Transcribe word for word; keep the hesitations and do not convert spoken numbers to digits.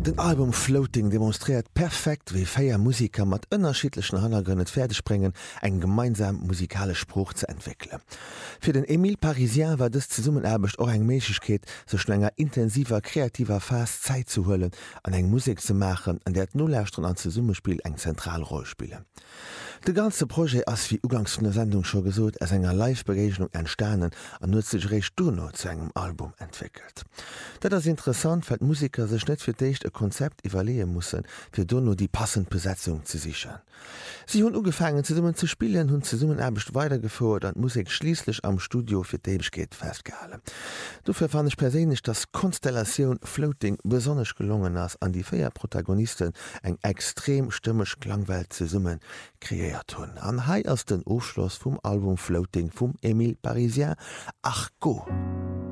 Den Album Floating demonstriert perfekt, wie feier Musiker mat ënnerschiedlichen Hannergründe Pferdespringen eng gemeinsam musikale Spruch zu entwickeln. Für den Emile Parisien war das Zusammenerbecht auch eng Mechigkeit, so schlänger intensiver kreativer Phase Zeit zu holen, an eng Musik zu machen, an der d Nulllästern an Summespiel eng Zentralrolle spielen. De ganze Projekt ass wie ugangs vun der Sendung schon gesot as enger Live-Begegnung entstanden an nutzt sich recht Duno zu engem Album entwickelt. Dat das interessant, weil Musiker sech net fir deicht e Konzept evaluieren mussssen, fir Duno die passend Besetzung zu sichern. Sie hunn ugefangen zu summen zu spielen, hunn zu summen erbecht weitergefuert an Musik schließlich am Studio fir Deibschkeet festgehalten. Dufir fand ich persönlich, dass Konstellation Floating besonders gelungen ass an die vier Protagonisten eng extrem stimmig Klangwelt zu summen kreiert hunn. An Hai aus den Aufschluss vom Album Floating vom Emile Parisien. Ach go!